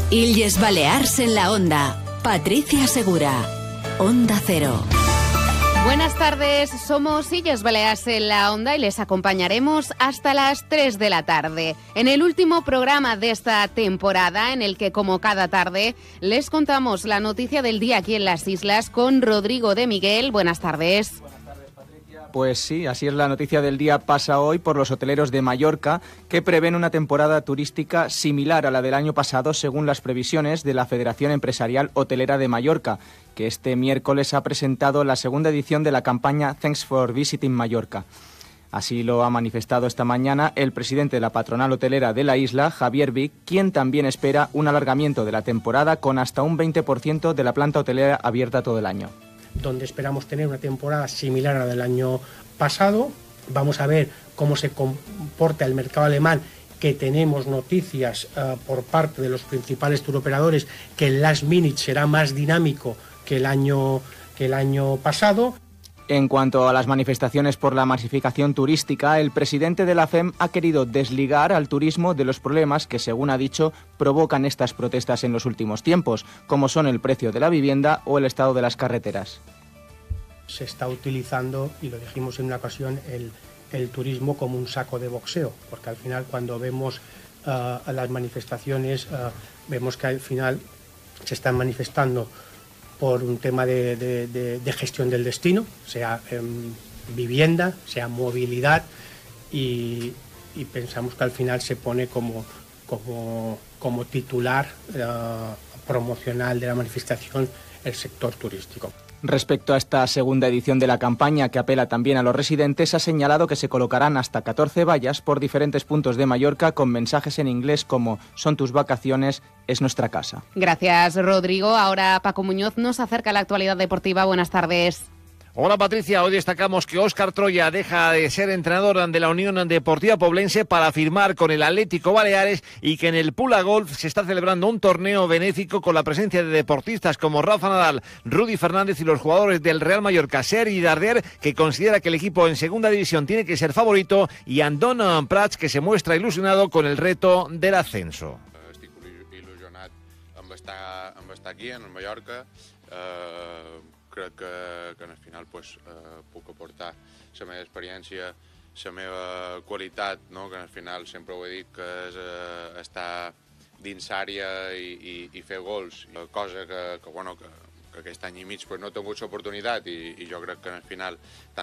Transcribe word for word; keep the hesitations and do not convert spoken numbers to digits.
Illes Balears en la Onda. Patricia Segura. Onda Cero. Buenas tardes, somos Illes Balears en la Onda y les acompañaremos hasta las tres de la tarde. En el último programa de esta temporada, en el que como cada tarde les contamos la noticia del día aquí en las islas con Rodrigo de Miguel. Buenas tardes. Pues sí, así es, la noticia del día pasa hoy por los hoteleros de Mallorca, que prevén una temporada turística similar a la del año pasado, según las previsiones de la Federación Empresarial Hotelera de Mallorca, que este miércoles ha presentado la segunda edición de la campaña Thanks for Visiting Mallorca. Así lo ha manifestado esta mañana el presidente de la patronal hotelera de la isla, Javier Vic, quien también espera un alargamiento de la temporada con hasta un veinte por ciento de la planta hotelera abierta todo el año. Donde esperamos tener una temporada similar a la del año pasado. Vamos a ver cómo se comporta el mercado alemán, que tenemos noticias uh, por parte de los principales turoperadores que el last minute será más dinámico que el año, que el año pasado. En cuanto a las manifestaciones por la masificación turística, el presidente de la F E M ha querido desligar al turismo de los problemas que, según ha dicho, provocan estas protestas en los últimos tiempos, como son el precio de la vivienda o el estado de las carreteras. Se está utilizando, y lo dijimos en una ocasión, el, el turismo como un saco de boxeo, porque al final cuando vemos uh, las manifestaciones, uh, vemos que al final se están manifestando por un tema de, de, de, de gestión del destino, sea eh, vivienda, sea movilidad, y, y pensamos que al final se pone como, como, como titular eh, promocional de la manifestación el sector turístico. Respecto a esta segunda edición de la campaña, que apela también a los residentes, ha señalado que se colocarán hasta catorce vallas por diferentes puntos de Mallorca con mensajes en inglés como «Son tus vacaciones, es nuestra casa». Gracias, Rodrigo. Ahora Paco Muñoz nos acerca a la actualidad deportiva. Buenas tardes. Hola Patricia, hoy destacamos que Óscar Troya deja de ser entrenador de la Unión Deportiva Poblense para firmar con el Atlético Baleares y que en el Pula Golf se está celebrando un torneo benéfico con la presencia de deportistas como Rafa Nadal, Rudy Fernández y los jugadores del Real Mallorca, Sergi Darder, que considera que el equipo en segunda división tiene que ser favorito, y Andón Prats, que se muestra ilusionado con el reto del ascenso. Estic il·lusionat amb estar, amb estar aquí en Mallorca. Uh... crec que, que en el final pues, eh, puc aportar la meva experiència, la meva qualitat, no? Que en el final sempre ho he dit, que és eh, estar dins àrea i, i, i fer gols, cosa que, que, bueno, que, que aquest any i mig pues, no he tingut l'oportunitat, i, i jo crec que en el final tant